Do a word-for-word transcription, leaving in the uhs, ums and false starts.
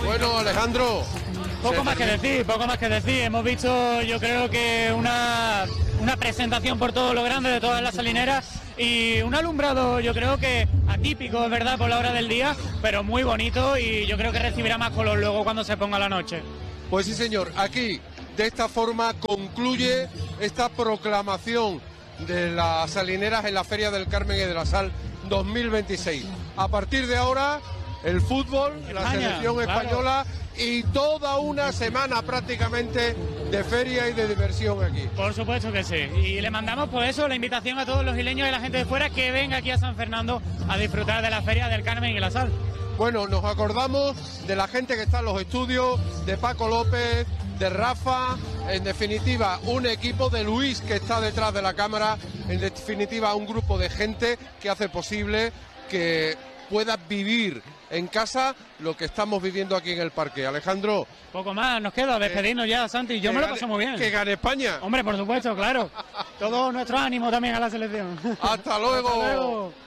Bueno, Alejandro. Poco más que decir, poco más que decir. Hemos visto, yo creo que una, una presentación por todo lo grande de todas las salineras y un alumbrado, yo creo que atípico, es verdad, por la hora del día, pero muy bonito y yo creo que recibirá más color luego cuando se ponga la noche. Pues sí, señor. Aquí, de esta forma, concluye esta proclamación de las salineras en la Feria del Carmen y de la Sal dos mil veintiséis. A partir de ahora, el fútbol, España, la selección española, claro. Y toda una semana prácticamente de feria y de diversión aquí. Por supuesto que sí. Y le mandamos por eso la invitación a todos los isleños y la gente de fuera que venga aquí a San Fernando a disfrutar de la Feria del Carmen y la Sal. Bueno, nos acordamos de la gente que está en los estudios, de Paco López, de Rafa, en definitiva un equipo de Luis que está detrás de la cámara, en definitiva un grupo de gente que hace posible que puedas vivir en casa lo que estamos viviendo aquí en el parque. Alejandro. Poco más, nos queda despedirnos eh, ya, Santi. Yo me lo paso muy bien. Que gane España. Hombre, por supuesto, claro. Todo nuestro ánimo también a la selección. Hasta luego. Hasta luego.